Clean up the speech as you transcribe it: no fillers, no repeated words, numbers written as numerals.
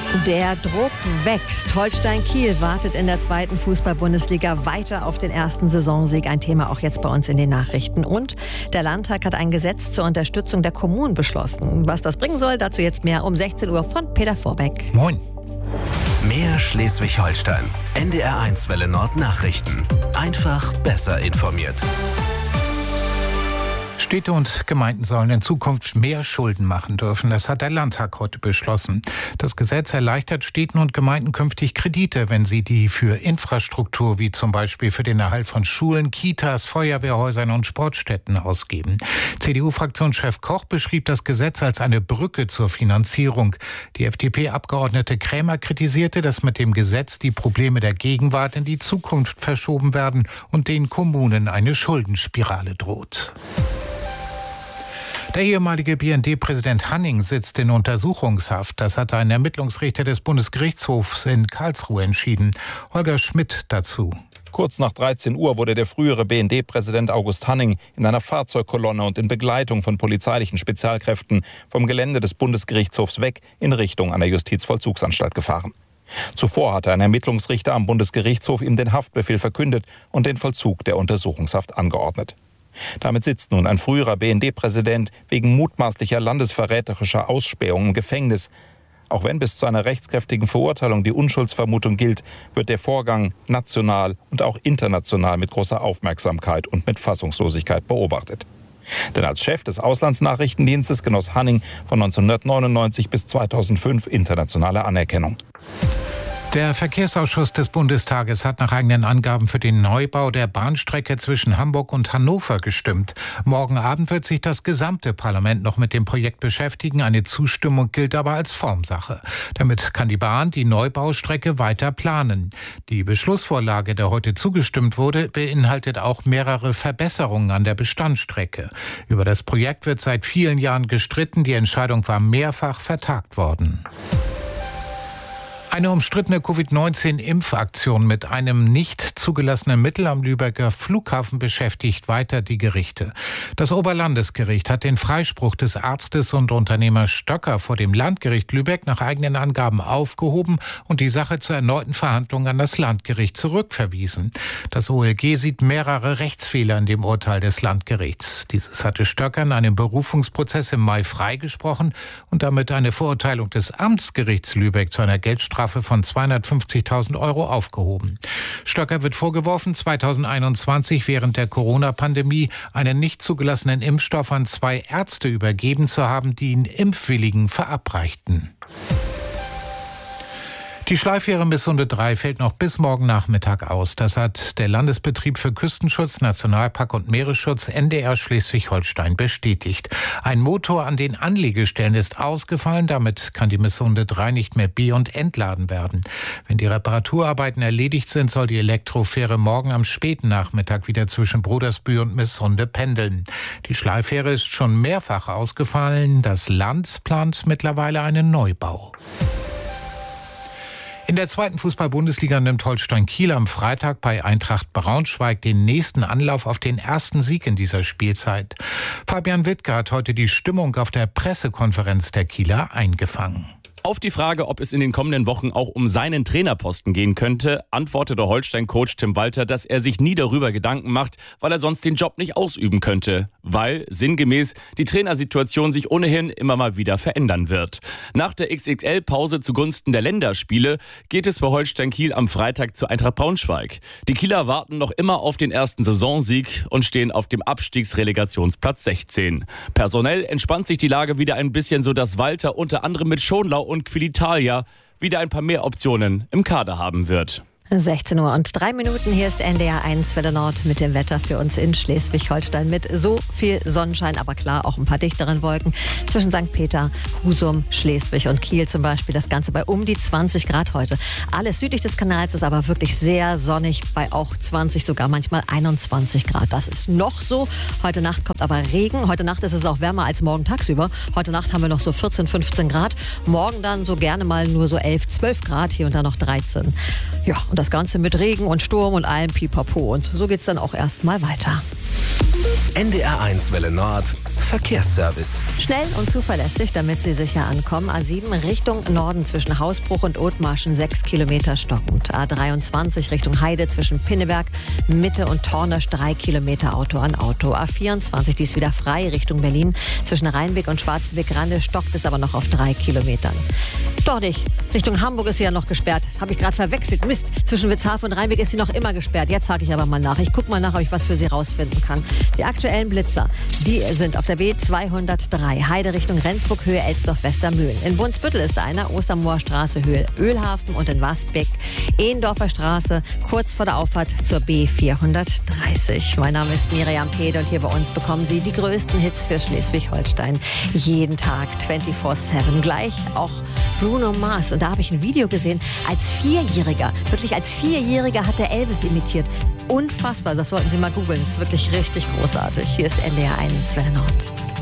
Der Druck wächst. Holstein Kiel wartet in der 2. Fußball-Bundesliga weiter auf den ersten Saisonsieg. Ein Thema auch jetzt bei uns in den Nachrichten. Und der Landtag hat ein Gesetz zur Unterstützung der Kommunen beschlossen. Was das bringen soll, dazu jetzt mehr um 16 Uhr von Peter Vorbeck. Moin. Mehr Schleswig-Holstein. NDR1 Welle Nord Nachrichten. Einfach besser informiert. Städte und Gemeinden sollen in Zukunft mehr Schulden machen dürfen. Das hat der Landtag heute beschlossen. Das Gesetz erleichtert Städten und Gemeinden künftig Kredite, wenn sie die für Infrastruktur wie zum Beispiel für den Erhalt von Schulen, Kitas, Feuerwehrhäusern und Sportstätten ausgeben. CDU-Fraktionschef Koch beschrieb das Gesetz als eine Brücke zur Finanzierung. Die FDP-Abgeordnete Krämer kritisierte, dass mit dem Gesetz die Probleme der Gegenwart in die Zukunft verschoben werden und den Kommunen eine Schuldenspirale droht. Der ehemalige BND-Präsident Hanning sitzt in Untersuchungshaft. Das hat ein Ermittlungsrichter des Bundesgerichtshofs in Karlsruhe entschieden. Holger Schmidt dazu. Kurz nach 13 Uhr wurde der frühere BND-Präsident August Hanning in einer Fahrzeugkolonne und in Begleitung von polizeilichen Spezialkräften vom Gelände des Bundesgerichtshofs weg in Richtung einer Justizvollzugsanstalt gefahren. Zuvor hatte ein Ermittlungsrichter am Bundesgerichtshof ihm den Haftbefehl verkündet und den Vollzug der Untersuchungshaft angeordnet. Damit sitzt nun ein früherer BND-Präsident wegen mutmaßlicher landesverräterischer Ausspähung im Gefängnis. Auch wenn bis zu einer rechtskräftigen Verurteilung die Unschuldsvermutung gilt, wird der Vorgang national und auch international mit großer Aufmerksamkeit und mit Fassungslosigkeit beobachtet. Denn als Chef des Auslandsnachrichtendienstes genoss Hanning von 1999 bis 2005 internationale Anerkennung. Der Verkehrsausschuss des Bundestages hat nach eigenen Angaben für den Neubau der Bahnstrecke zwischen Hamburg und Hannover gestimmt. Morgen Abend wird sich das gesamte Parlament noch mit dem Projekt beschäftigen. Eine Zustimmung gilt aber als Formsache. Damit kann die Bahn die Neubaustrecke weiter planen. Die Beschlussvorlage, der heute zugestimmt wurde, beinhaltet auch mehrere Verbesserungen an der Bestandsstrecke. Über das Projekt wird seit vielen Jahren gestritten. Die Entscheidung war mehrfach vertagt worden. Eine umstrittene Covid-19-Impfaktion mit einem nicht zugelassenen Mittel am Lübecker Flughafen beschäftigt weiter die Gerichte. Das Oberlandesgericht hat den Freispruch des Arztes und Unternehmers Stöcker vor dem Landgericht Lübeck nach eigenen Angaben aufgehoben und die Sache zur erneuten Verhandlung an das Landgericht zurückverwiesen. Das OLG sieht mehrere Rechtsfehler in dem Urteil des Landgerichts. Dieses hatte Stöcker in einem Berufungsprozess im Mai freigesprochen und damit eine Verurteilung des Amtsgerichts Lübeck zu einer Geldstrafe von 250.000 € aufgehoben. Stöcker wird vorgeworfen, 2021 während der Corona-Pandemie einen nicht zugelassenen Impfstoff an 2 Ärzte übergeben zu haben, die ihn Impfwilligen verabreichten. Die Schleifähre Missunde 3 fällt noch bis morgen Nachmittag aus. Das hat der Landesbetrieb für Küstenschutz, Nationalpark und Meeresschutz NDR Schleswig-Holstein bestätigt. Ein Motor an den Anlegestellen ist ausgefallen. Damit kann die Missunde 3 nicht mehr be- und entladen werden. Wenn die Reparaturarbeiten erledigt sind, soll die Elektrofähre morgen am späten Nachmittag wieder zwischen Brodersbühl und Missunde pendeln. Die Schleifähre ist schon mehrfach ausgefallen. Das Land plant mittlerweile einen Neubau. In der 2. Fußball-Bundesliga nimmt Holstein Kiel am Freitag bei Eintracht Braunschweig den nächsten Anlauf auf den ersten Sieg in dieser Spielzeit. Fabian Wittke hat heute die Stimmung auf der Pressekonferenz der Kieler eingefangen. Auf die Frage, ob es in den kommenden Wochen auch um seinen Trainerposten gehen könnte, antwortete Holstein-Coach Tim Walter, dass er sich nie darüber Gedanken macht, weil er sonst den Job nicht ausüben könnte. Weil, sinngemäß, die Trainersituation sich ohnehin immer mal wieder verändern wird. Nach der XXL-Pause zugunsten der Länderspiele geht es für Holstein Kiel am Freitag zu Eintracht Braunschweig. Die Kieler warten noch immer auf den ersten Saisonsieg und stehen auf dem Abstiegsrelegationsplatz 16. Personell entspannt sich die Lage wieder ein bisschen, so dass Walter unter anderem mit Schonlau und Quilitalia wieder ein paar mehr Optionen im Kader haben wird. 16 Uhr und 3 Minuten. Hier ist NDR1 Welle Nord mit dem Wetter für uns in Schleswig-Holstein mit so viel Sonnenschein, aber klar auch ein paar dichteren Wolken zwischen St. Peter, Husum, Schleswig und Kiel zum Beispiel. Das Ganze bei um die 20 Grad heute. Alles südlich des Kanals ist aber wirklich sehr sonnig, bei auch 20, sogar manchmal 21 Grad. Das ist noch so. Heute Nacht kommt aber Regen. Heute Nacht ist es auch wärmer als morgen tagsüber. Heute Nacht haben wir noch so 14, 15 Grad. Morgen dann so gerne mal nur so 11, 12 Grad, hier und da noch 13. Ja, und das Ganze mit Regen und Sturm und allem Pipapo. Und so geht's dann auch erstmal weiter. NDR1 Welle Nord Verkehrsservice. Schnell und zuverlässig, damit Sie sicher ankommen. A7 Richtung Norden zwischen Hausbruch und Othmarschen 6 Kilometer stockend. A23 Richtung Heide zwischen Pinneberg, Mitte und Tornesch 3 Kilometer Auto an Auto. A24, die ist wieder frei Richtung Berlin. Zwischen Rheinbeck und Schwarzenbeck-Grande stockt es aber noch auf 3 Kilometern. Doch nicht. Richtung Hamburg ist sie ja noch gesperrt. Habe ich gerade verwechselt. Mist. Zwischen Witzhafen und Rheinbeck ist sie noch immer gesperrt. Jetzt hake ich aber mal nach. Ich gucke mal nach, ob ich was für Sie rausfinden kann. Die aktuellen Blitzer, die sind auf der B203. Heide Richtung Rendsburg, Höhe Elsdorf-Westermühlen. In Brunsbüttel ist einer, Ostermoor Straße, Höhe Ölhafen. Und in Wasbeck, Ehendorfer Straße, kurz vor der Auffahrt zur B430. Mein Name ist Miriam Pede und hier bei uns bekommen Sie die größten Hits für Schleswig-Holstein. Jeden Tag, 24/7. Gleich auch Bruno Mars. Und da habe ich ein Video gesehen, als Vierjähriger, wirklich als Vierjähriger hat der Elvis imitiert. Unfassbar, das sollten Sie mal googeln. Das ist wirklich richtig großartig. Hier ist NDR 1 Welle Nord.